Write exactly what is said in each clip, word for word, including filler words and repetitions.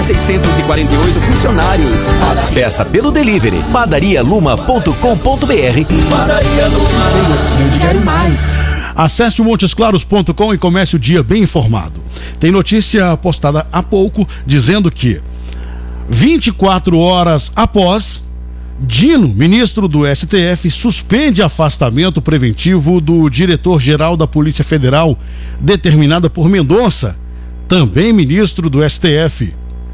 seiscentos e quarenta e oito funcionários. Peça pelo delivery padaria luma ponto com ponto br. Padaria Luma, tem gostinho de quero mais. Acesse o montes claros ponto com e comece o dia bem informado. Tem notícia postada há pouco dizendo que vinte e quatro horas após, Dino, ministro do S T F, suspende afastamento preventivo do diretor-geral da Polícia Federal, determinada por Mendonça, também ministro do S T F.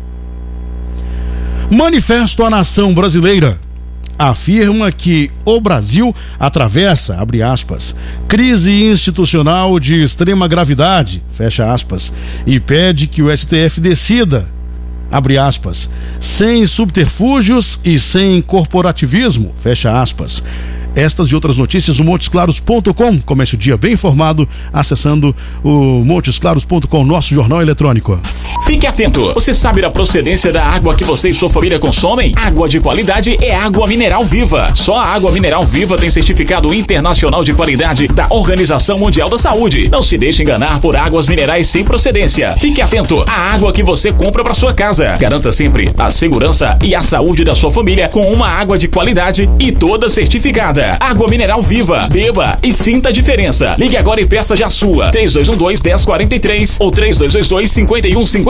Manifesto à Nação Brasileira afirma que o Brasil atravessa, abre aspas, crise institucional de extrema gravidade, fecha aspas, e pede que o S T F decida, abre aspas, sem subterfúgios e sem corporativismo, fecha aspas. Estas e outras notícias no montes claros ponto com. Comece o dia bem informado acessando o montes claros ponto com, nosso jornal eletrônico. Fique atento. Você sabe da procedência da água que você e sua família consomem? Água de qualidade é água mineral viva. Só a água mineral viva tem certificado internacional de qualidade da Organização Mundial da Saúde. Não se deixe enganar por águas minerais sem procedência. Fique atento à água que você compra para sua casa. Garanta sempre a segurança e a saúde da sua família com uma água de qualidade e toda certificada. Água mineral viva. Beba e sinta a diferença. Ligue agora e peça já a sua. três dois um dois, um zero quatro três ou três dois dois dois, cinco um cinco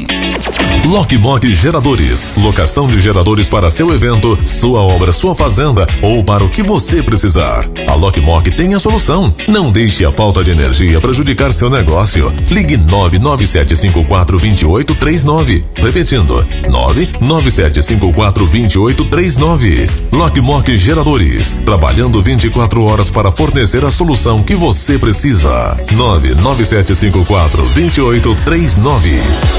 um. Lockmog Geradores. Locação de geradores para seu evento, sua obra, sua fazenda ou para o que você precisar. A Lockmog tem a solução. Não deixe a falta de energia prejudicar seu negócio. Ligue nove nove sete cinco quatro, dois oito três nove. Repetindo, nove nove sete cinco quatro, dois oito três nove. Lockmog Geradores. Trabalhando vinte e quatro horas para fornecer a solução que você precisa. nove nove sete cinco quatro, dois oito três nove.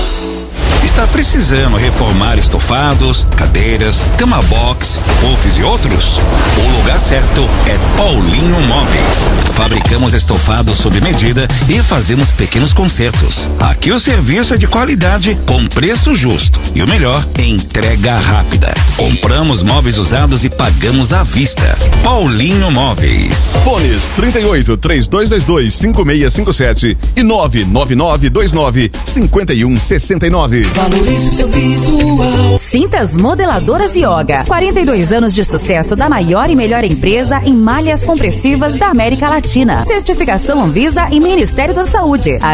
Está precisando reformar estofados, cadeiras, cama box, puffs e outros? O lugar certo é Paulinho Móveis. Fabricamos estofados sob medida e fazemos pequenos consertos. Aqui o serviço é de qualidade com preço justo. E o melhor, entrega rápida. Compramos móveis usados e pagamos à vista. Paulinho Móveis. Fones trinta e oito, três dois dois dois, cinco seis cinco sete e nove nove nove dois nove, cinco um seis nove. Valorize o seu visual. Cintas Modeladoras Yoga. quarenta e dois anos de sucesso da maior e melhor empresa em malhas compressivas da América Latina. Certificação Anvisa e Ministério da Saúde.